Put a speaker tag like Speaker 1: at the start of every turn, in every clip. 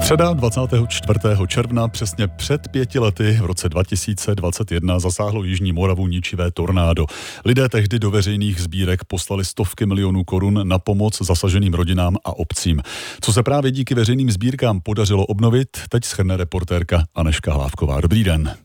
Speaker 1: Středa 24. června, přesně před 5 lety, v roce 2021, zasáhlo jižní Moravu ničivé tornádo. Lidé tehdy do veřejných sbírek poslali stovky milionů korun na pomoc zasaženým rodinám a obcím. Co se právě díky veřejným sbírkám podařilo obnovit, teď shrne reportérka Anežka Hlávková. Dobrý den.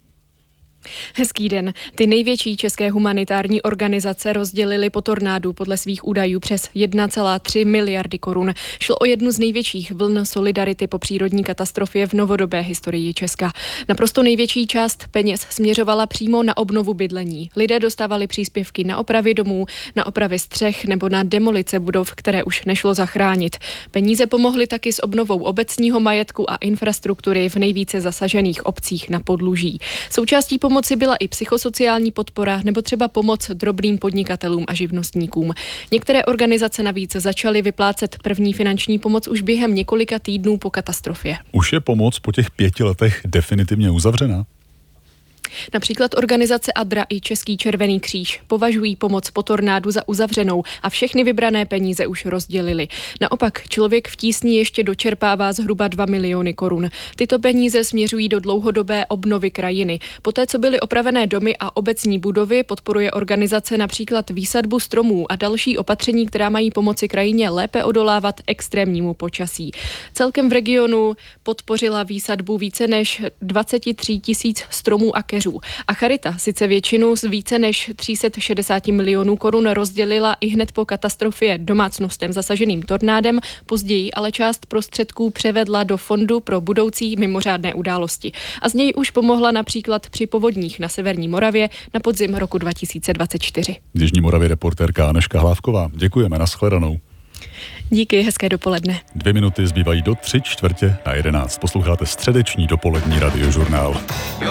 Speaker 2: Hezký den. Ty největší české humanitární organizace rozdělily po tornádu podle svých údajů přes 1,3 miliardy korun. Šlo o jednu z největších vln solidarity po přírodní katastrofě v novodobé historii Česka. Naprosto největší část peněz směřovala přímo na obnovu bydlení. Lidé dostávali příspěvky na opravy domů, na opravy střech nebo na demolice budov, které už nešlo zachránit. Peníze pomohly taky s obnovou obecního majetku a infrastruktury v nejvíce zasažených obcích na podluží. Součástí pomoci byla i psychosociální podpora nebo třeba pomoc drobným podnikatelům a živnostníkům. Některé organizace navíc začaly vyplácet první finanční pomoc už během několika týdnů po katastrofě.
Speaker 1: Už je pomoc po těch 5 letech definitivně uzavřena?
Speaker 2: Například organizace ADRA i Český červený kříž považují pomoc po tornádu za uzavřenou a všechny vybrané peníze už rozdělili. Naopak člověk v tísni ještě dočerpává zhruba 2 miliony korun. Tyto peníze směřují do dlouhodobé obnovy krajiny. Poté, co byly opravené domy a obecní budovy, podporuje organizace například výsadbu stromů a další opatření, která mají pomoci krajině lépe odolávat extrémnímu počasí. Celkem v regionu podpořila výsadbu více než 23 000 stromů a keřů. A Charita sice většinu z více než 360 milionů korun rozdělila i hned po katastrofě domácnostem zasaženým tornádem, později ale část prostředků převedla do fondu pro budoucí mimořádné události. A z něj už pomohla například při povodních na severní Moravě na podzim roku 2024.
Speaker 1: V Jižní Moravě reportérka Anežka Hlávková. Děkujeme, nashledanou.
Speaker 2: Díky, hezké dopoledne.
Speaker 1: 2 minuty zbývají do 3/4 na 11. Posloucháte středeční dopolední radiožurnál.